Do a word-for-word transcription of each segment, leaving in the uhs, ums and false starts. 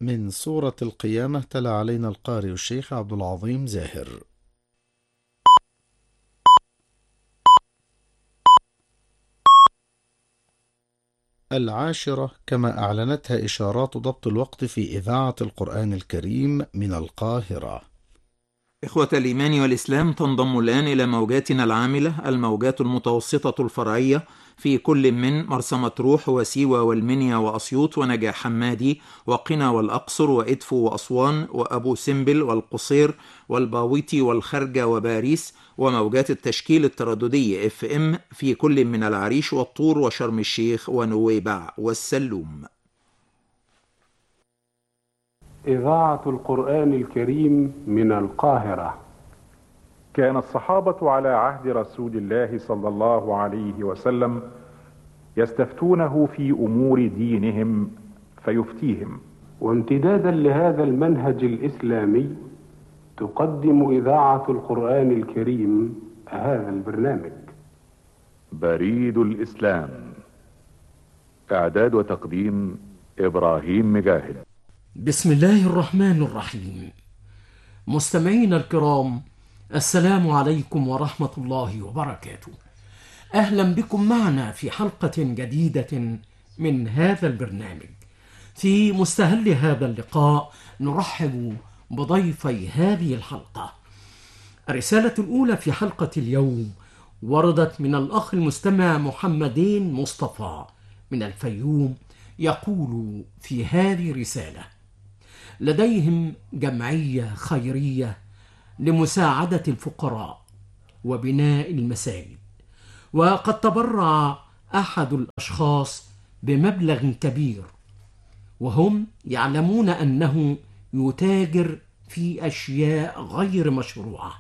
من سورة القيامة تلا علينا القارئ الشيخ عبد العظيم زاهر. العاشرة كما أعلنتها إشارات ضبط الوقت في إذاعة القرآن الكريم من القاهرة. إخوة الإيمان والإسلام، تنضم الآن إلى موجاتنا العاملة الموجات المتوسطة الفرعية في كل من مرسى مطروح وسيوة والمنيا وأسيوط ونجع حمادي وقنا والأقصر وإدفو وأسوان وأبو سمبل والقصير والباويتي والخرجة وباريس، وموجات التشكيل الترددي اف ام في كل من العريش والطور وشرم الشيخ ونويبع والسلوم. إذاعة القرآن الكريم من القاهرة. كان الصحابة على عهد رسول الله صلى الله عليه وسلم يستفتونه في أمور دينهم فيفتيهم، وامتدادا لهذا المنهج الإسلامي تقدم إذاعة القرآن الكريم هذا البرنامج. بريد الإسلام. إعداد وتقديم إبراهيم مجاهد. بسم الله الرحمن الرحيم. مستمعينا الكرام، السلام عليكم ورحمة الله وبركاته. أهلا بكم معنا في حلقة جديدة من هذا البرنامج. في مستهل هذا اللقاء نرحب بضيفي هذه الحلقة. الرسالة الأولى في حلقة اليوم وردت من الأخ المستمع محمدين مصطفى من الفيوم، يقول في هذه الرسالة: لديهم جمعية خيرية لمساعدة الفقراء وبناء المساجد، وقد تبرع أحد الأشخاص بمبلغ كبير، وهم يعلمون أنه يتاجر في أشياء غير مشروعة،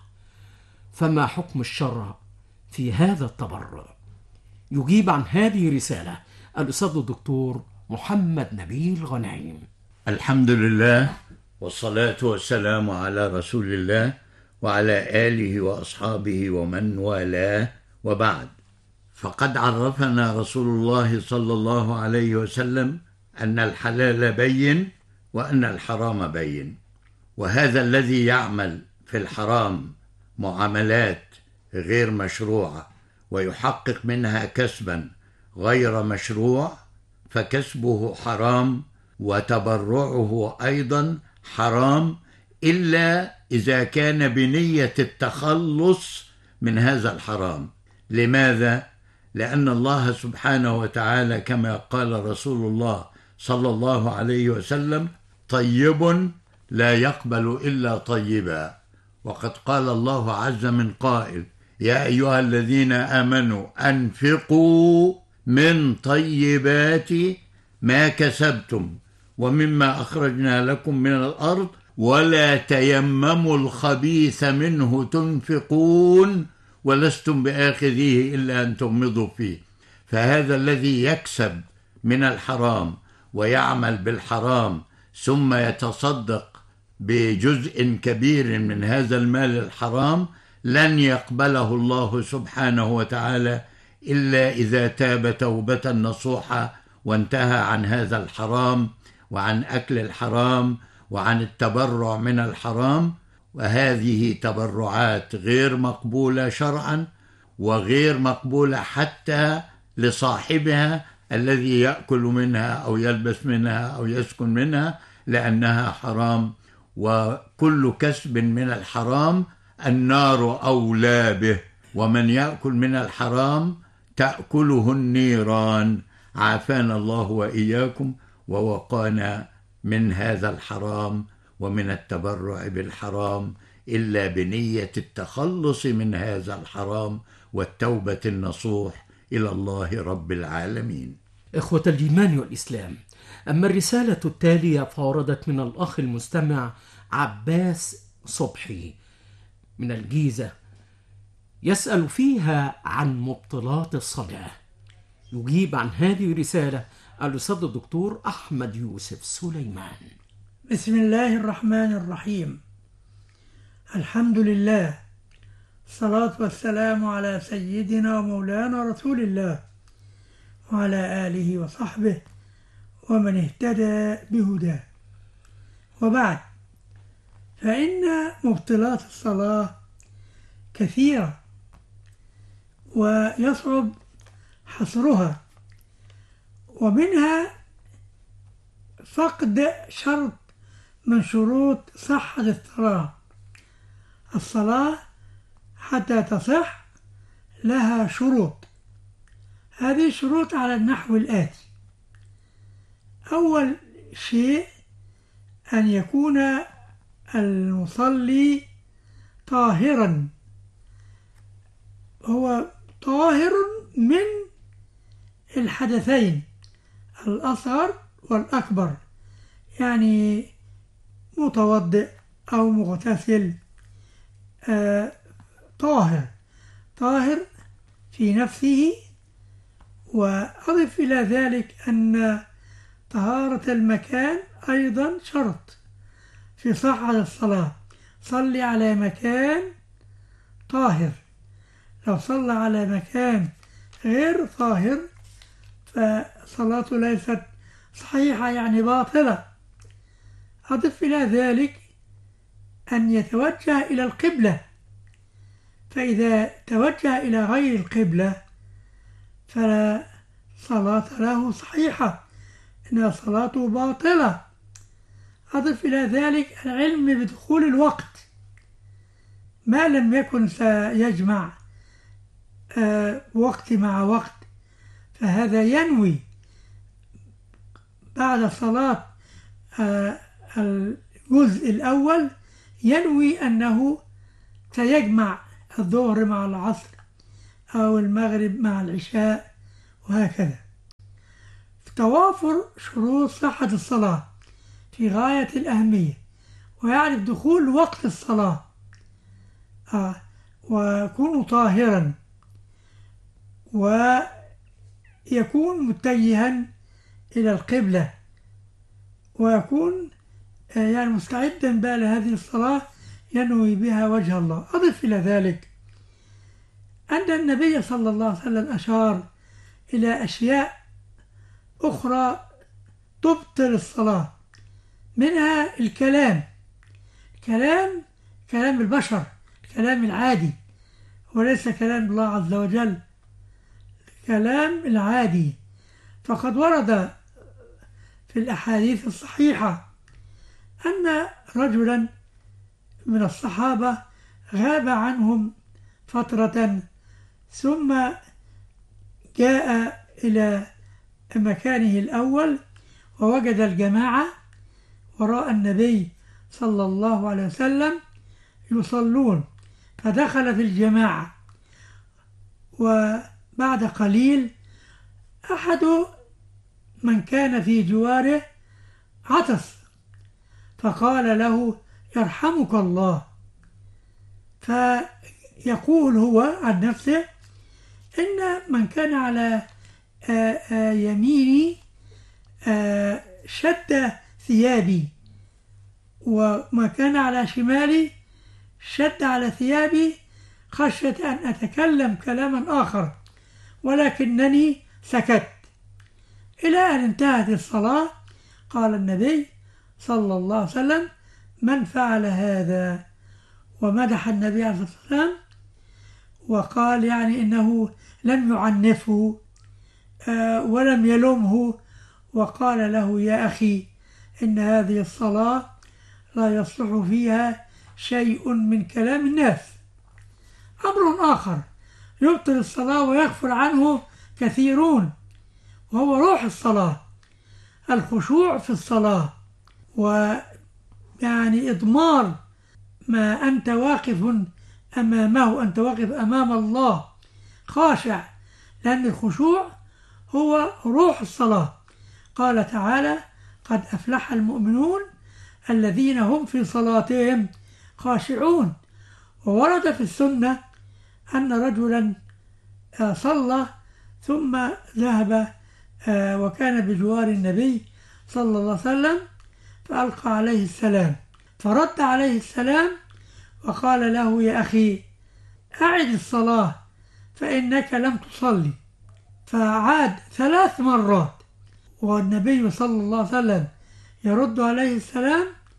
فما حكم الشرع في هذا التبرع؟ يجيب عن هذه الرسالة الأستاذ الدكتور محمد نبيل غنايم. الحمد لله والصلاة والسلام على رسول الله وعلى آله وأصحابه ومن والاه، وبعد. فقد عرفنا رسول الله صلى الله عليه وسلم أن الحلال بين وأن الحرام بين، وهذا الذي يعمل في الحرام معاملات غير مشروعة ويحقق منها كسبا غير مشروع فكسبه حرام، وتبرعه أيضا حرام، إلا إذا كان بنية التخلص من هذا الحرام. لماذا؟ لأن الله سبحانه وتعالى كما قال رسول الله صلى الله عليه وسلم: طيب لا يقبل إلا طيبا. وقد قال الله عز من قائل: يا أيها الذين آمنوا أنفقوا من طيبات ما كسبتم ومما أخرجنا لكم من الأرض ولا تيمموا الخبيث منه تنفقون ولستم بآخذيه إلا أن تغمضوا فيه. فهذا الذي يكسب من الحرام ويعمل بالحرام ثم يتصدق بجزء كبير من هذا المال الحرام لن يقبله الله سبحانه وتعالى إلا إذا تاب توبة نصوحة وانتهى عن هذا الحرام وعن أكل الحرام وعن التبرع من الحرام. وهذه تبرعات غير مقبولة شرعا وغير مقبولة حتى لصاحبها الذي يأكل منها أو يلبس منها أو يسكن منها، لأنها حرام، وكل كسب من الحرام النار أولى به، ومن يأكل من الحرام تأكله النيران. عافانا الله وإياكم ووقانا من هذا الحرام ومن التبرع بالحرام، إلا بنية التخلص من هذا الحرام والتوبة النصوح إلى الله رب العالمين. إخوة الإيمان والإسلام، أما الرسالة التالية فوردت من الأخ المستمع عباس صبحي من الجيزة، يسأل فيها عن مبطلات الصلاة. يجيب عن هذه الرسالة الأستاذ الدكتور أحمد يوسف سليمان. بسم الله الرحمن الرحيم. الحمد لله، الصلاة والسلام على سيدنا ومولانا رسول الله وعلى آله وصحبه ومن اهتدى بهداه. وبعد، فإن مبطلات الصلاة كثيرة ويصعب حصرها، ومنها فقد شرط من شروط صحة الصلاة. الصلاة حتى تصح لها شروط، هذه الشروط على النحو الآتي: أول شيء أن يكون المصلي طاهرا، هو طاهر من الحدثين الأصغر والأكبر، يعني متوضئ أو مغتسل، آه طاهر طاهر في نفسه. وأضف إلى ذلك أن طهارة المكان أيضا شرط في صحة الصلاة. صلي على مكان طاهر، لو صلى على مكان غير طاهر فصلاته ليست صحيحة، يعني باطلة. أضف إلى ذلك أن يتوجه إلى القبلة، فإذا توجه إلى غير القبلة فلا صلاة له صحيحة، إن صلاته باطلة. أضف إلى ذلك العلم بدخول الوقت، ما لم يكن سيجمع آه وقت مع وقت، فهذا ينوي بعد صلاة آه الجزء الأول ينوي أنه سيجمع الظهر مع العصر أو المغرب مع العشاء وهكذا. توافر شروط صحة الصلاة في غاية الأهمية، ويعرف دخول وقت الصلاة آه ويكون طاهرا، ويكون متجها إلى القبلة، ويكون آه يعني مستعدا بقى لهذه الصلاة ينوي بها وجه الله. أضف إلى ذلك أن النبي صلى الله عليه وسلم أشار إلى أشياء أخرى تبطل الصلاة، منها الكلام كلام كلام البشر، الكلام العادي، وليس كلام الله عز وجل، كلام العادي. فقد ورد في الأحاديث الصحيحة أن رجلا من الصحابة غاب عنهم فترة ثم جاء إلى مكانه الأول ووجد الجماعة وراء النبي صلى الله عليه وسلم يصلون، فدخل في الجماعة. وبعد قليل أحد من كان في جواره عطس، فقال له: يرحمك الله. فيقول هو عن نفسه: إن من كان على آآ آآ يميني آآ شد ثيابي، وما كان على شمالي شد على ثيابي خشية أن أتكلم كلاما آخر، ولكنني سكت. إلى أن انتهت الصلاة قال النبي صلى الله عليه وسلم: من فعل هذا؟ ومدح النبي عليه الصلاة والسلام، وقال يعني إنه لم يعنفه آه ولم يلومه، وقال له: يا أخي، إن هذه الصلاة لا يصلح فيها شيء من كلام الناس. أمر آخر يبطل الصلاة ويغفل عنه كثيرون، وهو روح الصلاة، الخشوع في الصلاة، ويعني إضمار ما أنت واقف أمامه، أنت واقف أمام الله خاشع، لأن الخشوع هو روح الصلاة. قال تعالى: قد أفلح المؤمنون الذين هم في صلاتهم خاشعون. وورد في السنة أن رجلا صلى ثم ذهب وكان بجوار النبي صلى الله عليه وسلم، فألقى عليه السلام، فرد عليه السلام وقال له: يا أخي، أعد الصلاة فإنك لم تصلي. فعاد ثلاث مرات والنبي صلى الله عليه وسلم يرد عليه السلام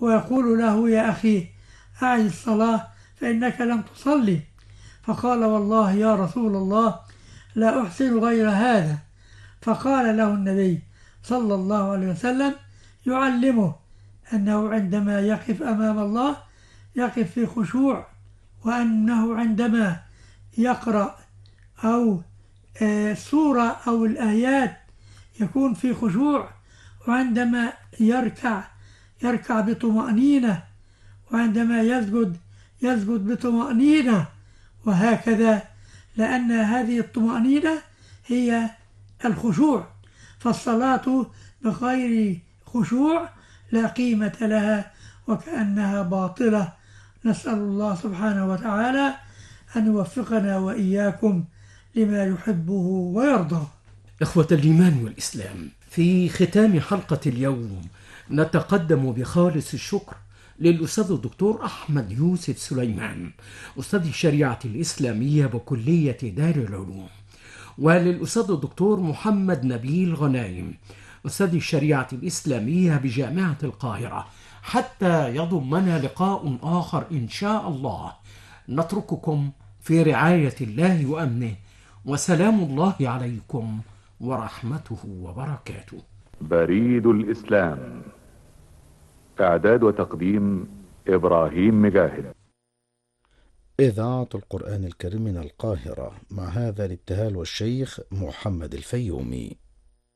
ويقول له يا أخي أعد الصلاة فإنك لم تصلي، فقال والله يا رسول الله لا أحسن غير هذا. فقال له النبي صلى الله عليه وسلم يعلمه أنه عندما يقف أمام الله يقف في خشوع، وأنه عندما يقرأ أو سورة أو الآيات يكون في خشوع، وعندما يركع يركع بطمأنينة، وعندما يسجد يسجد بطمأنينة، وهكذا، لأن هذه الطمأنينة هي الخشوع، فالصلاة بغير خشوع لا قيمة لها وكأنها باطلة. نسأل الله سبحانه وتعالى أن يوفقنا وإياكم لما يحبه ويرضاه. إخوة الإيمان والإسلام، في ختام حلقة اليوم نتقدم بخالص الشكر للأستاذ الدكتور أحمد يوسف سليمان أستاذ الشريعة الإسلامية بكلية دار العلوم، وللأستاذ الدكتور محمد نبيل غنايم أستاذ الشريعة الإسلامية بجامعة القاهرة، حتى يضمنا لقاء آخر إن شاء الله. نترككم في رعاية الله وأمنه، وسلام الله عليكم ورحمته وبركاته. بريد الإسلام، إعداد وتقديم إبراهيم مجاهد. إذاعة القرآن الكريم من القاهرة، مع هذا الابتهال والشيخ محمد الفيومي.